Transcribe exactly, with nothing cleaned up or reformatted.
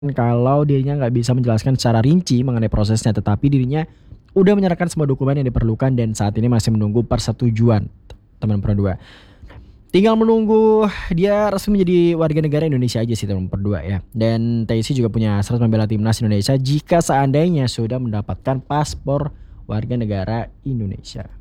Kalau dirinya nggak bisa menjelaskan secara rinci mengenai prosesnya, tetapi dirinya udah menyerahkan semua dokumen yang diperlukan dan saat ini masih menunggu persetujuan teman nomor dua. Tinggal menunggu dia resmi menjadi warga negara Indonesia aja sih teman nomor dua ya. Dan Taysy juga punya hasrat membela timnas Indonesia jika seandainya sudah mendapatkan paspor warga negara Indonesia.